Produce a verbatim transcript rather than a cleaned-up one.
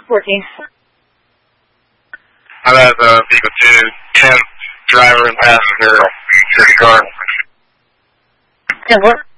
Working. I'm at uh, vehicle two, ten driver and passenger, city car. ten what?